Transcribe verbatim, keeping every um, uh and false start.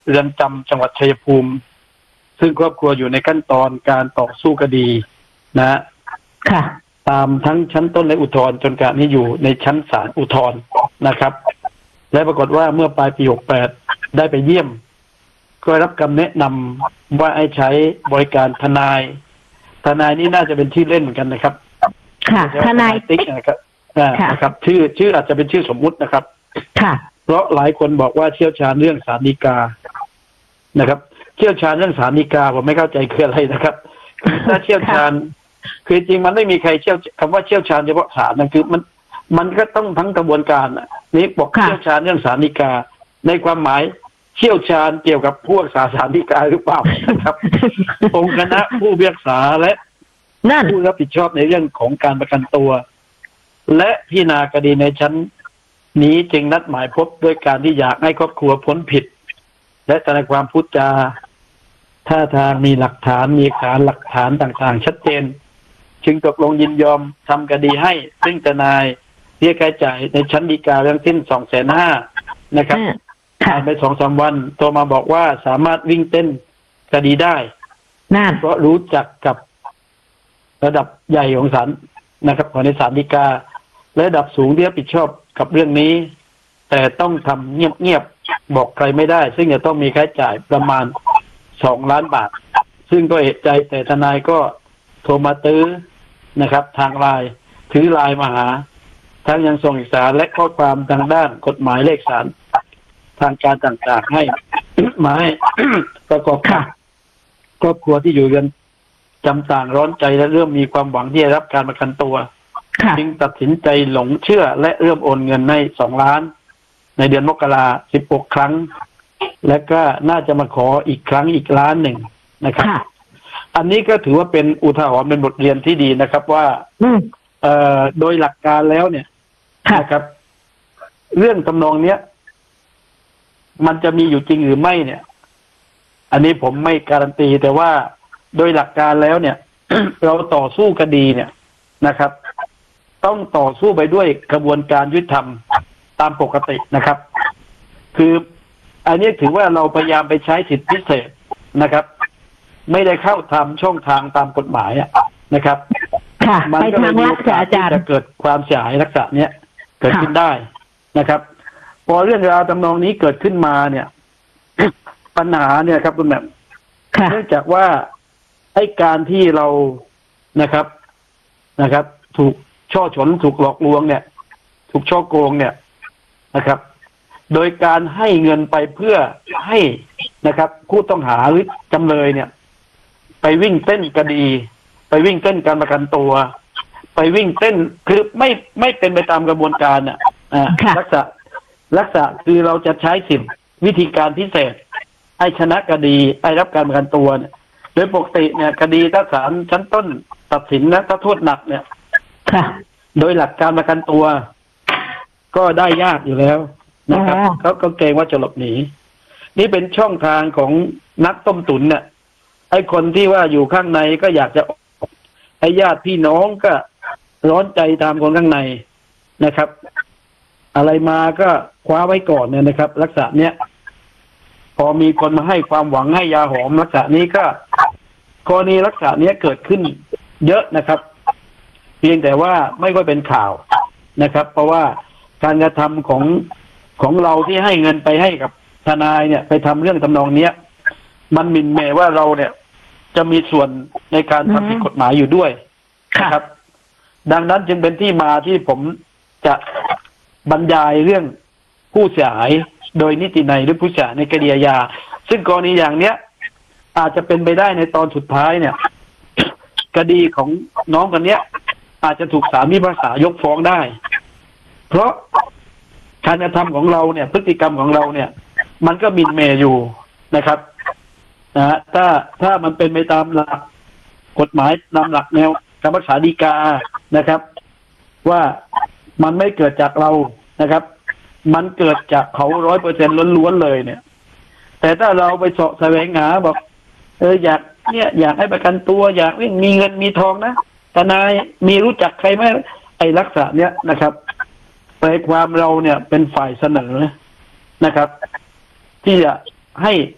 เรือนจำจังหวัดชัยภูมิซึ่งครอบครัวอยู่ในขั้นตอนการต่อสู้คดีนะค่ะตามทั้งชั้นต้นและอุทธรณ์จนกระทั่งนี้อยู่ในชั้นศาลอุทธรณ์นะครับและปรากฏว่าเมื่อปลายปีหกแปดได้ไปเยี่ยมก็ได้รับคำแนะนำว่าให้ใช้บริการทนายทนายนี่น่าจะเป็นชื่อเล่นเหมือนกันนะครับค่ะทนายติ๊กนะครับนะครับชื่อชื่ออาจจะเป็นชื่อสมมุตินะครับค่ะเพราะหลายคนบอกว่าเชี่ยวชาญเรื่องศาลฎีกานะครับเชี่ยวชาญเรื่องศาลฎีกาผมไม่เข้าใจคืออะไรนะครับถ้าเชี่ยวชาญคือจริงมันไม่มีใครเชี่ยวคำว่าเชี่ยวชาญเฉพาะศาลนั่นคือมันมันก็ต้องทั้งกระบวนการนี้บอกเชี่ยวชาญเรื่องศาลฎีกาในความหมายเชี่ยวชาญเกี่ยวกับพวกศาลฎีกาหรือเปล่าครับองค์คณะผู้พิพากษาและผู้รับผิดชอบในเรื่องของการประกันตัวและพิจารณาคดีในชั้นนี้จึงนัดหมายพบด้วยการที่อยากให้ครอบครัวพ้นผิดและทนายความพูดจาท่าทางมีหลักฐานมีฐานหลักฐานต่างๆชัดเจนจึงตกลงยินยอมทำคดีให้ซึ่งทนายเรียกค่าใช้จ่ายในชั้นฎีกาทั้งสิ้นสองแสนห้านะครับผ่านไปสองสามวันโทรมาบอกว่าสามารถวิ่งเต้นคดีได้เพราะรู้จักกับระดับใหญ่ของศาลนะครับของในศาลฎีกาและระดับสูงที่รับผิดชอบกับเรื่องนี้แต่ต้องทำเงียบๆบอกใครไม่ได้ซึ่งจะต้องมีค่าใช้จ่ายประมาณสองล้านบาทซึ่งก็เอะใจแต่ทนายก็โทรมาตื้อนะครับทางไลน์ถือไลน์มาหาทั้งยังส่งเอกสารและข้อความทางด้านกฎหมายเลขสารทางการต่างๆให้มาให้ประกอบกับครอบครัวที่อยู่เรือนจำต่างร้อนใจและเริ่มมีความหวังที่จะรับการประกันตัวจึงตัดสินใจหลงเชื่อและเริ่มโอนเงินให้สองล้านในเดือนมกราสิบหกครั้งและก็น่าจะมาขออีกครั้งอีกล้านหนึ่งนะครับอันนี้ก็ถือว่าเป็นอุทาหรณ์เป็นบทเรียนที่ดีนะครับว่าเอ่อโดยหลักการแล้วเนี่ยนะครับเรื่องทำนองเนี้ยมันจะมีอยู่จริงหรือไม่เนี่ย อันนี้ผมไม่การันตีแต่ว่าโดยหลักการแล้วเนี่ย เราต่อสู้คดีเนี่ยนะครับ ต้องต่อสู้ไปด้วยกระบวนการยุติธรรมตามปกตินะครับ คืออันนี้ถือว่าเราพยายามไปใช้สิทธิพิเศษนะครับ ไม่ได้เข้าทำช่องทางตามกฎหมายนะครับมันก็เลยมีโอกาสที่จะเกิดความเสียหายลักษณะนี้เกิดขึ้นได้นะครับ พอเรื่องราวทำนองนี้เกิดขึ้นมาเนี่ย ปัญหาเนี่ยครับคุณแม่เนื่องจากว่าไอ้การที่เรานะครับนะครับ ถูกช่อฉนถูกหลอกลวงเนี่ย ถูกช่อโกงเนี่ยนะครับ โดยการให้เงินไปเพื่อให้นะครับผู้ต้องหาหรือจำเลยเนี่ยไปวิ่งเต้นคดีไปวิ่งเต้นการประกันตัวไปวิ่งเต้นคือไม่ไม่เป็นไปตามกระบวนการอ่ะลักษณะลักษณะคือเราจะใช้สิทธิวิธีการพิเศษให้ชนะคดีให้รับการประกันตัวเนี่ยโดยปกติเนี่ยคดีถ้าศาลชั้นต้นตัดสินนะถ้าโทษหนักเนี่ยโดยหลักการประกันตัวก็ได้ยากอยู่แล้วนะครับเขาก็เกรงว่าจะหลบหนีนี่เป็นช่องทางของนักต้มตุ๋นเนี่ยไอ้คนที่ว่าอยู่ข้างในก็อยากจะออกไอ้ญาติพี่น้องก็ร้อนใจตามคนข้างในนะครับอะไรมาก็คว้าไว้ก่อนเนี่ยนะครับลักษณะเนี้ยพอมีคนมาให้ความหวังให้ยาหอมลักษณะนี้ก็กรณีลักษณะนี้เกิดขึ้นเยอะนะครับเพียงแต่ว่าไม่ค่อยเป็นข่าวนะครับเพราะว่าการกระทำของของเราที่ให้เงินไปให้กับทนายเนี่ยไปทำเรื่องทำนองเนี้ยมันหมิ่นเหม่ว่าเราเนี่ยจะมีส่วนในการทำผิดกฎหมายอยู่ด้วยนะครับดังนั้นจึงเป็นที่มาที่ผมจะบรรยายเรื่องผู้เสียหายโดยนิตินัยหรือผู้เสียหายในคดีอาญาซึ่งกรณีอย่างเนี้ยอาจจะเป็นไปได้ในตอนสุดท้ายเนี่ย คดีของน้องคนเนี้ยอาจจะถูกศาลพิพากษายกฟ้องได้เพราะการกระทำของเราเนี่ยพฤติกรรมของเราเนี่ยมันก็หมิ่นเหม่อยู่นะครับนะฮะถ้าถ้ามันเป็นไปตามหลักกฎหมายตามหลักแนวการพิพากษาฎีกานะครับว่ามันไม่เกิดจากเรานะครับมันเกิดจากเขาร้อยเปอร์เซ็นต์ล้วนๆเลยเนี่ยแต่ถ้าเราไปเสาะแสวงหาบอกเอออยากเนี่ยอยากให้ประกันตัวอยากมีเงินมีทองนะทนายมีรู้จักใครไหมไอ้ลักษณะเนี้ยนะครับไปความเราเนี่ยเป็นฝ่ายเสนอนะครับที่จะให้